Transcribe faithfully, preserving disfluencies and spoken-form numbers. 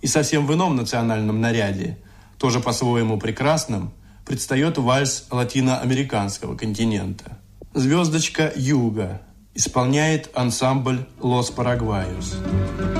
И совсем в ином национальном наряде, тоже по-своему прекрасном, предстает вальс латиноамериканского континента. «Звездочка Юга» исполняет ансамбль «Лос Парагвайос».